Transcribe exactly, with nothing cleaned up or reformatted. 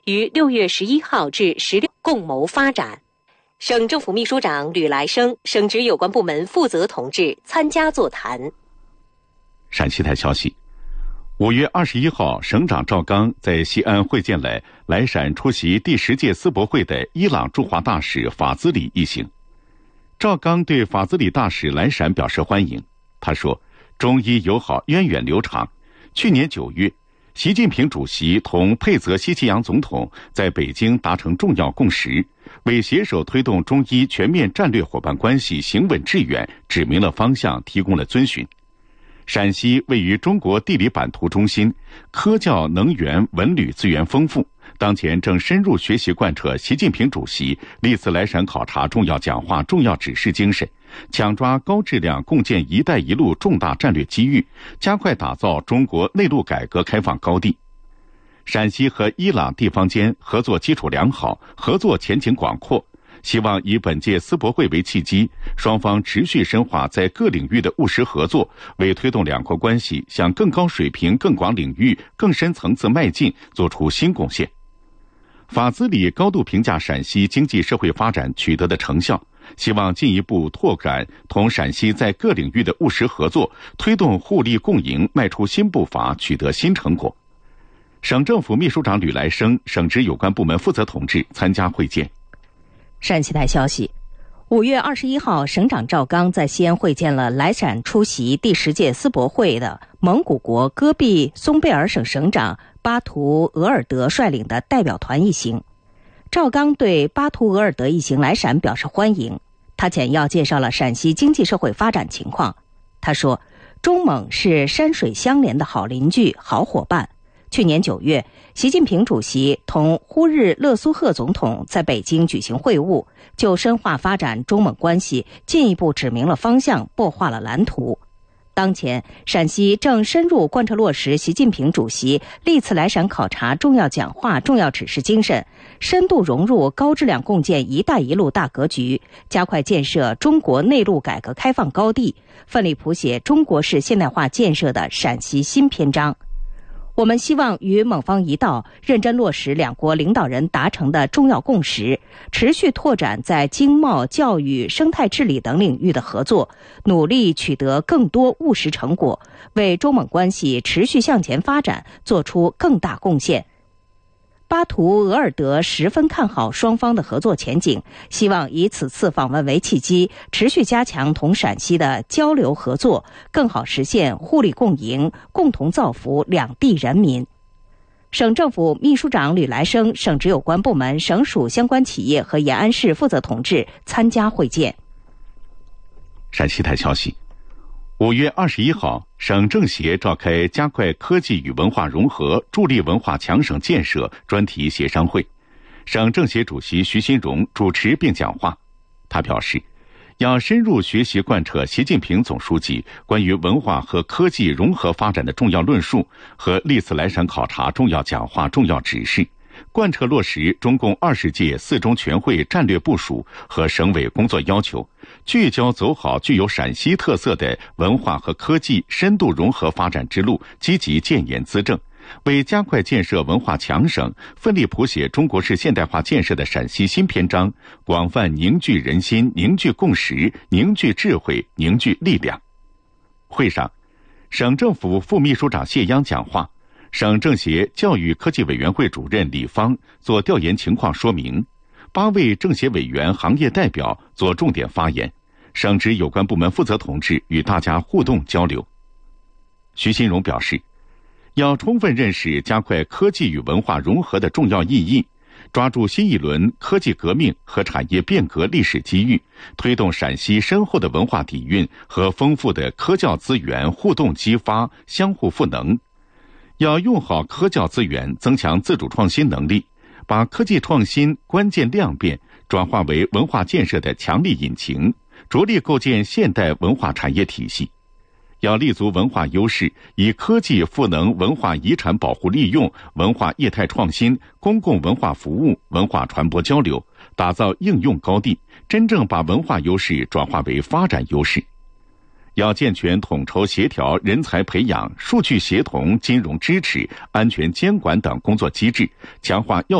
于六月十一号至十六共谋发展。省政府秘书长吕来生、省直有关部门负责同志参加座谈。 陕西台消息，五月二十一号，省长赵刚在西安会见了来陕出席第十届世博会的伊朗驻华大使法兹里一行。赵刚对法兹里大使来陕表示欢迎。他说，中伊友好源远流长。去年九月，习近平主席同佩泽西奇扬总统在北京达成重要共识，为携手推动中伊全面战略伙伴关系行稳致远指明了方向，提供了遵循。陕西位于中国地理版图中心，科教能源文旅资源丰富，当前正深入学习贯彻习近平主席历次来陕考察重要讲话重要指示精神，抢抓高质量共建“一带一路”重大战略机遇，加快打造中国内陆改革开放高地。陕西和伊朗地方间合作基础良好，合作前景广阔，希望以本届世博会为契机，双方持续深化在各领域的务实合作，为推动两国关系向更高水平、更广领域、更深层次迈进做出新贡献。法兹里高度评价陕西经济社会发展取得的成效，希望进一步拓展同陕西在各领域的务实合作，推动互利共赢迈出新步伐，取得新成果。省政府秘书长吕来生、省直有关部门负责同志参加会见。 陕西台消息，五月二十一号，省长赵刚在西安会见了来陕出席第十届世博会的蒙古国戈壁松贝尔省省长巴图额尔德率领的代表团一行。赵刚对巴图额尔德一行来陕表示欢迎，他简要介绍了陕西经济社会发展情况。他说，中蒙是山水相连的好邻居、好伙伴。去年九月，习近平主席同呼日勒苏赫总统在北京举行会晤，就深化发展中蒙关系进一步指明了方向，擘画了蓝图。当前，陕西正深入贯彻落实习近平主席历次来陕考察重要讲话重要指示精神，深度融入高质量共建“一带一路”大格局，加快建设中国内陆改革开放高地，奋力谱写中国式现代化建设的陕西新篇章。我们希望与蒙方一道，认真落实两国领导人达成的重要共识，持续拓展在经贸、教育、生态治理等领域的合作，努力取得更多务实成果，为中蒙关系持续向前发展做出更大贡献。巴图额尔德十分看好双方的合作前景，希望以此次访问为契机，持续加强同陕西的交流合作，更好实现互利共赢，共同造福两地人民。省政府秘书长吕来生、省直有关部门、省属相关企业和延安市负责同志参加会见。 陕西台消息，五月二十一号，省政协召开加快科技与文化融合、助力文化强省建设专题协商会，省政协主席徐新荣主持并讲话。他表示，要深入学习贯彻习近平总书记关于文化和科技融合发展的重要论述和历次来陕考察重要讲话重要指示，贯彻落实中共二十届四中全会战略部署和省委工作要求，聚焦走好具有陕西特色的文化和科技深度融合发展之路，积极建言资政，为加快建设文化强省，奋力谱写中国式现代化建设的陕西新篇章，广泛凝聚人心、凝聚共识、凝聚智慧、凝聚力量。会上，省政府副秘书长谢央讲话，省政协教育科技委员会主任李芳做调研情况说明，八位政协委员行业代表做重点发言，省直有关部门负责同志与大家互动交流。徐新荣表示，要充分认识加快科技与文化融合的重要意义，抓住新一轮科技革命和产业变革历史机遇，推动陕西深厚的文化底蕴和丰富的科教资源互动激发、相互赋能。要用好科教资源，增强自主创新能力，把科技创新关键量变转化为文化建设的强力引擎，着力构建现代文化产业体系。要立足文化优势，以科技赋能文化遗产保护利用、文化业态创新、公共文化服务、文化传播交流，打造应用高地，真正把文化优势转化为发展优势。要健全统筹协调人才培养、数据协同、金融支持、安全监管等工作机制，强化要